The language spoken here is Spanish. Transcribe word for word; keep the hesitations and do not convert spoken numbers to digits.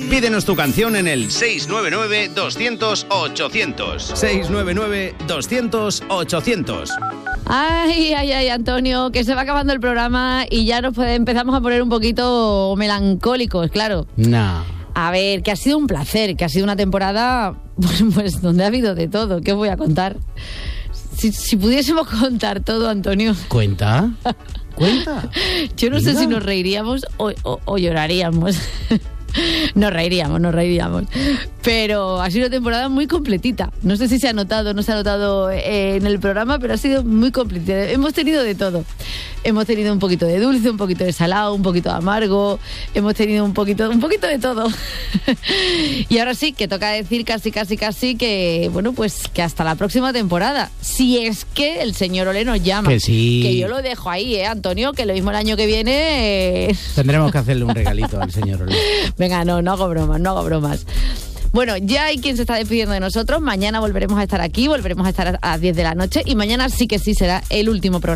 Pídenos tu canción en el seis nueve nueve, doscientos, ochocientos. seis nueve nueve, doscientos, ochocientos. Ay, ay, ay, Antonio, que se va acabando el programa y ya nos puede, empezamos a poner un poquito melancólicos, claro. No. A ver, que ha sido un placer, que ha sido una temporada, pues, pues donde ha habido de todo. ¿Qué os voy a contar? Si, si pudiésemos contar todo, Antonio. ¿Cuenta? ¿Cuenta? Yo no Mira. sé si nos reiríamos o, o, o lloraríamos. Nos reiríamos, nos reiríamos. Pero ha sido una temporada muy completita. No sé si se ha notado, no se ha notado eh, en el programa, pero ha sido muy completita. Hemos tenido de todo. Hemos tenido un poquito de dulce, un poquito de salado, un poquito de amargo. Hemos tenido un poquito, un poquito de todo. Y ahora sí, que toca decir casi, casi, casi que, bueno, pues que hasta la próxima temporada. Si es que el señor Ole nos llama. Que sí. Que yo lo dejo ahí, ¿eh, Antonio? Que lo mismo el año que viene... Eh... Tendremos que hacerle un regalito al señor Ole. Venga, no, no hago bromas, no hago bromas. Bueno, ya hay quien se está despidiendo de nosotros. Mañana volveremos a estar aquí, volveremos a estar a las diez de la noche y mañana sí que sí será el último programa.